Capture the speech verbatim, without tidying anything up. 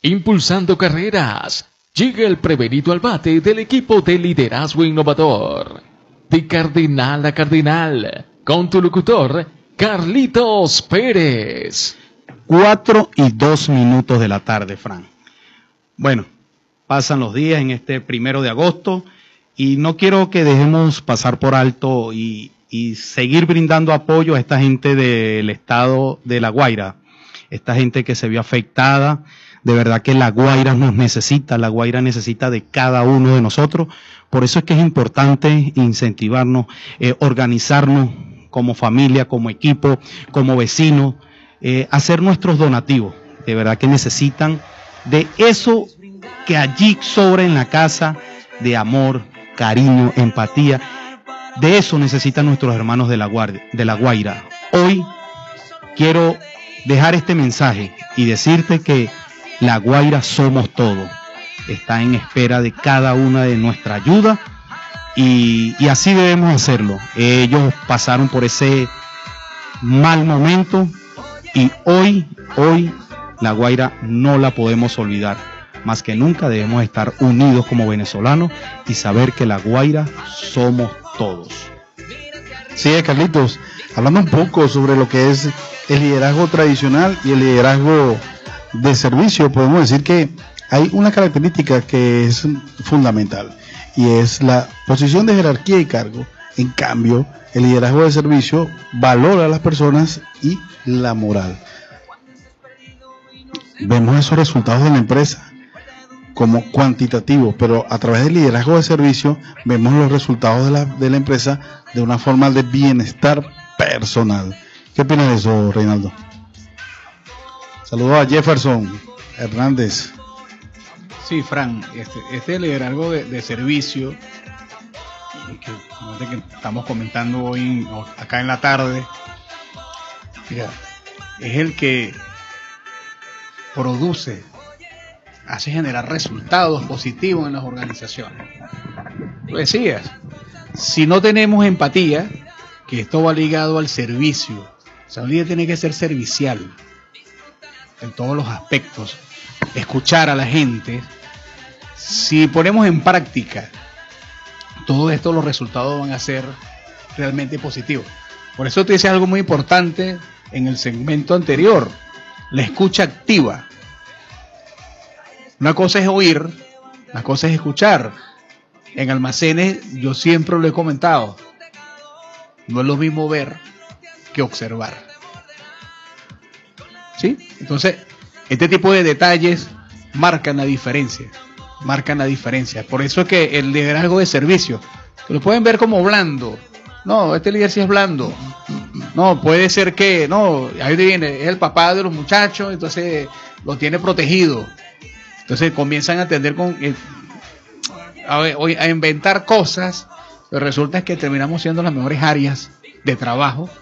impulsando carreras. Llega el prevenido al bate del equipo de liderazgo innovador. De cardenal a cardenal, con tu locutor, Carlitos Pérez. Cuatro y dos minutos de la tarde, Fran. Bueno, pasan los días en este primero de agosto y no quiero que dejemos pasar por alto y, y seguir brindando apoyo a esta gente del estado de La Guaira, esta gente que se vio afectada. De verdad que La Guaira nos necesita, La Guaira necesita de cada uno de nosotros. Por eso es que es importante incentivarnos, eh, organizarnos como familia, como equipo, como vecinos, eh, hacer nuestros donativos. De verdad que necesitan de eso que allí sobra en la casa, de amor, cariño, empatía. De eso necesitan nuestros hermanos de La Guardia, de La Guaira. Hoy quiero dejar este mensaje y decirte que La Guaira somos todos. Está en espera de cada una de nuestra ayuda y, y así debemos hacerlo. Ellos pasaron por ese mal momento y hoy, hoy La Guaira no la podemos olvidar. Más que nunca debemos estar unidos como venezolanos y saber que La Guaira somos todos. Sí, Carlitos, hablando un poco sobre lo que es el liderazgo tradicional y el liderazgo de servicio, podemos decir que hay una característica que es fundamental y es la posición de jerarquía y cargo. En cambio, el liderazgo de servicio valora a las personas y la moral. Vemos esos resultados de la empresa como cuantitativos, pero a través del liderazgo de servicio vemos los resultados de la, de la empresa de una forma de bienestar personal. ¿Qué opinas de eso, Reinaldo? Saludos a Jefferson Hernández. Sí, Fran, este, este liderazgo de, de servicio que, que estamos comentando hoy acá en la tarde, mira, es el que produce, hace generar resultados positivos en las organizaciones. Lo decías, si no tenemos empatía, que esto va ligado al servicio, o sea, un líder tiene que ser servicial en todos los aspectos, escuchar a la gente. Si ponemos en práctica todo esto, los resultados van a ser realmente positivos. Por eso te decía algo muy importante en el segmento anterior, la escucha activa. Una cosa es oír, una cosa es escuchar. En almacenes, yo siempre lo he comentado, no es lo mismo ver que observar. ¿Sí? Entonces, este tipo de detalles marcan la diferencia, marcan la diferencia. Por eso es que el liderazgo de servicio, que lo pueden ver como blando. No, este líder sí es blando. No, puede ser que, no, ahí viene, es el papá de los muchachos, entonces lo tiene protegido. Entonces comienzan a atender con, eh, a, a inventar cosas, pero resulta que terminamos siendo las mejores áreas de trabajo